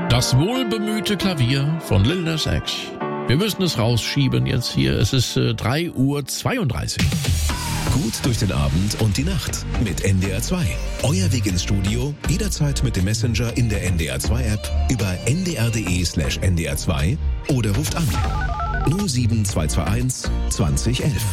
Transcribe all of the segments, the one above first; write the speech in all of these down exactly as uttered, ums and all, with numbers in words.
Das wohlbemühte Klavier von Lil Nas X. Wir müssen es rausschieben jetzt hier. Es ist äh, drei Uhr zweiunddreißig. Gut durch den Abend und die Nacht mit N D R zwei. Euer Weg ins Studio, jederzeit mit dem Messenger in der N D R zwei App über n d r punkt d e slash n d r zwei oder ruft an null sieben zwei zwei eins zwanzig elf.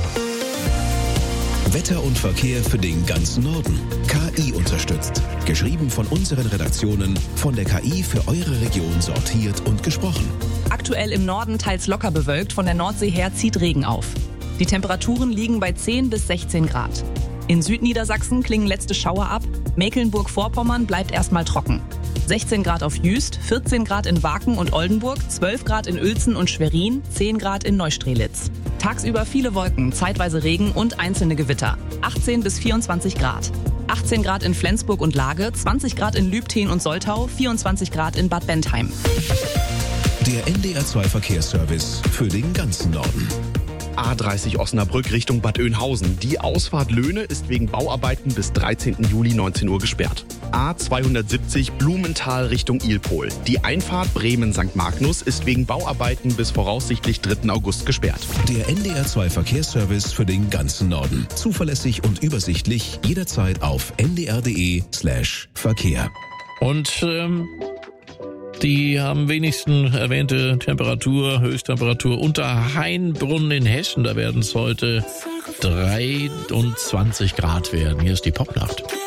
Wetter und Verkehr für den ganzen Norden. K I unterstützt. Geschrieben von unseren Redaktionen, von der K I für eure Region sortiert und gesprochen. Aktuell im Norden teils locker bewölkt, von der Nordsee her zieht Regen auf. Die Temperaturen liegen bei zehn bis sechzehn Grad. In Südniedersachsen klingen letzte Schauer ab. Mecklenburg-Vorpommern bleibt erstmal trocken. sechzehn Grad auf Jüst, vierzehn Grad in Waken und Oldenburg, zwölf Grad in Uelzen und Schwerin, zehn Grad in Neustrelitz. Tagsüber viele Wolken, zeitweise Regen und einzelne Gewitter. achtzehn bis vierundzwanzig Grad. achtzehn Grad in Flensburg und Lage, zwanzig Grad in Lübtheen und Soltau, vierundzwanzig Grad in Bad Bentheim. Der N D R zwei Verkehrsservice für den ganzen Norden. A dreißig Osnabrück Richtung Bad Oeynhausen. Die Ausfahrt Löhne ist wegen Bauarbeiten bis dreizehnten Juli neunzehn Uhr gesperrt. A zweihundertsiebzig Blumenthal Richtung Ilpol. Die Einfahrt Bremen-Sankt Magnus ist wegen Bauarbeiten bis voraussichtlich dritten August gesperrt. Der N D R zwei Verkehrsservice für den ganzen Norden. Zuverlässig und übersichtlich, jederzeit auf n d r punkt d e slash Verkehr. Und ähm, die am wenigsten erwähnte Temperatur, Höchsttemperatur unter Hainbrunn in Hessen. Da werden es heute dreiundzwanzig Grad werden. Hier ist die Popnacht.